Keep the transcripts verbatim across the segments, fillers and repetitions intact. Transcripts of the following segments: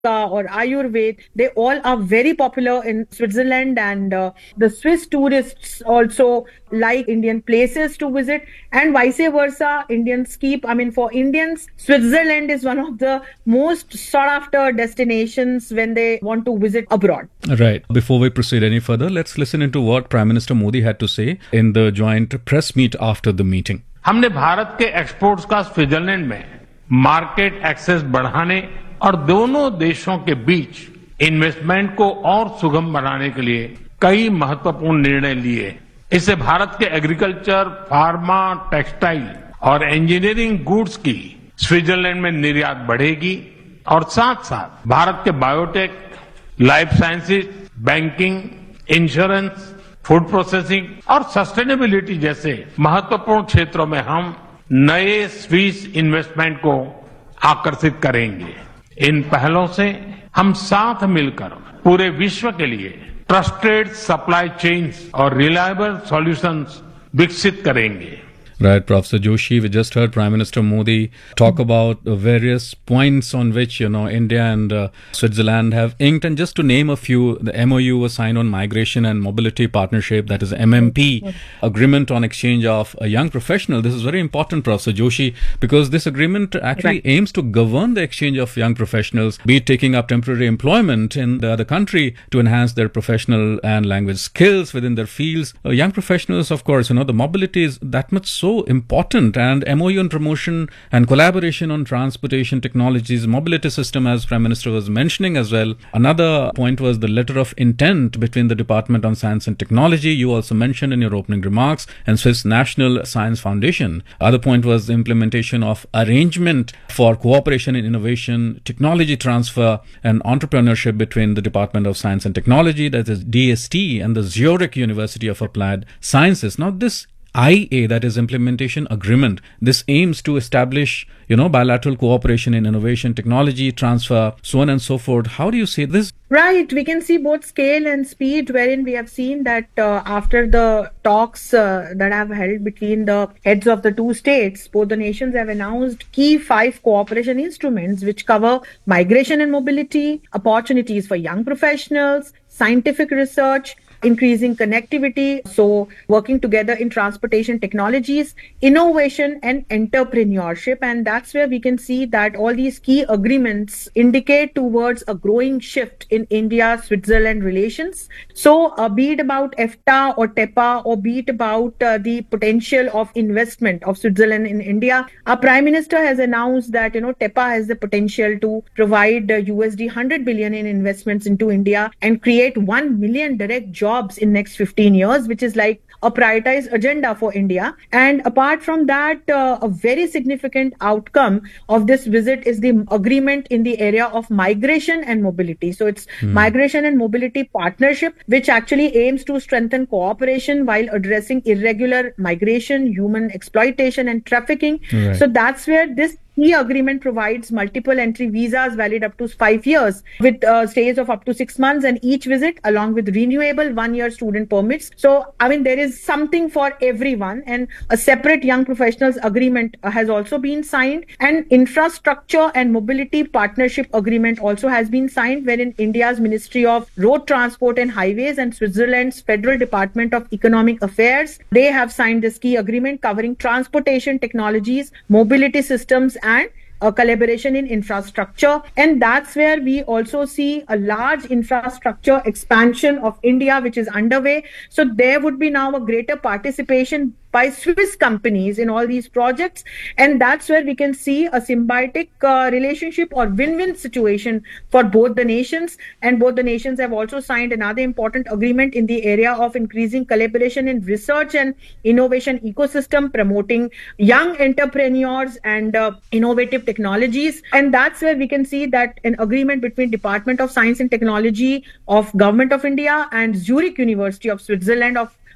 or Ayurveda, they all are very popular in Switzerland, and uh, the Swiss tourists also like Indian places to visit, and vice versa. Indians keep, I mean, for Indians, Switzerland is one of the most sought after destinations when they want to visit abroad. Right. Before we proceed any further, let's listen into what Prime Minister Modi had to say in the joint press meet after the meeting. हमने भारत के exports का Switzerland में market access बढ़ाने और दोनों देशों के बीच investment को और सुगम बनाने के लिए कई महत्वपूर्ण निर्णय लिए। इससे भारत के एग्रीकल्चर, फार्मा, टेक्सटाइल और इंजीनियरिंग गुड्स की स्विट्जरलैंड में निर्यात बढ़ेगी और साथ साथ भारत के biotech, life sciences, banking, insurance, food processing और सस्टेनेबिलिटी जैसे महत्वपूर्ण क्षेत्रों में हम नए स्विस इन्वेस्टमेंट को आकर्षित करेंगे। इन पहलों से हम साथ मिलकर पूरे विश्व के लिए ट्रस्टेड सप्लाई चेन्स और रिलायबल सॉल्यूशंस विकसित करेंगे। Right, Professor Joshi, we just heard Prime Minister Modi talk about the various points on which, you know, India and uh, Switzerland have inked. And just to name a few, the M O U was signed on Migration and Mobility Partnership, that is M M P, agreement on exchange of a young professional. This is very important, Professor Joshi, because this agreement actually right. aims to govern the exchange of young professionals, be it taking up temporary employment in the other country to enhance their professional and language skills within their fields. Uh, young professionals, of course, you know, the mobility is that much so important, and M O U on promotion and collaboration on transportation technologies, mobility system, as Prime Minister was mentioning as well. Another point was the letter of intent between the Department of Science and Technology, you also mentioned in your opening remarks, and Swiss National Science Foundation. Other point was the implementation of arrangement for cooperation in innovation, technology transfer and entrepreneurship between the Department of Science and Technology, that is D S T, and the Zurich University of Applied Sciences. Now this I A, that is implementation agreement, this aims to establish, you know, bilateral cooperation in innovation, technology transfer, so on and so forth. How do you see this? Right, we can see both scale and speed, wherein we have seen that uh, after the talks uh, that have held between the heads of the two states, both the nations have announced key five cooperation instruments which cover migration and mobility, opportunities for young professionals, scientific research, increasing connectivity, so working together in transportation technologies, innovation and entrepreneurship. And that's where we can see that all these key agreements indicate towards a growing shift in India-Switzerland relations. So uh, be it about EFTA or TEPA, or be it about uh, the potential of investment of Switzerland in India, our Prime Minister has announced that, you know, TEPA has the potential to provide uh, U S D one hundred billion in investments into India and create one million direct jobs jobs in next fifteen years, which is like a prioritized agenda for India. And apart from that, uh, a very significant outcome of this visit is the agreement in the area of migration and mobility. So it's hmm. migration and mobility partnership, which actually aims to strengthen cooperation while addressing irregular migration, human exploitation and trafficking. Right. So that's where this key agreement provides multiple entry visas valid up to five years with uh, stays of up to six months and each visit, along with renewable one-year student permits. So, I mean, there is something for everyone, and a separate young professionals agreement uh, has also been signed, and infrastructure and mobility partnership agreement also has been signed, wherein India's Ministry of Road Transport and Highways and Switzerland's Federal Department of Economic Affairs, they have signed this key agreement covering transportation technologies, mobility systems and a collaboration in infrastructure. And that's where we also see a large infrastructure expansion of India, which is underway. So there would be now a greater participation by Swiss companies in all these projects. And that's where we can see a symbiotic uh, relationship or win-win situation for both the nations. And both the nations have also signed another important agreement in the area of increasing collaboration in research and innovation ecosystem, promoting young entrepreneurs and uh, innovative technologies. And that's where we can see that an agreement between Department of Science and Technology of Government of India and Zurich University of Switzerland of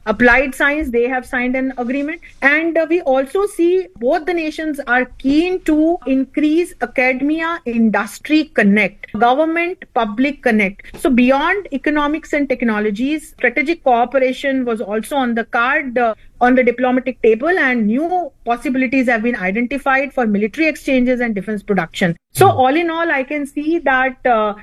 Applied Science, they have signed an agreement. And uh, we also see both the nations are keen to increase academia industry connect, government public connect. So beyond economics and technologies, strategic cooperation was also on the card, uh, on the diplomatic table, and new possibilities have been identified for military exchanges and defense production. So all in all, I can see that uh,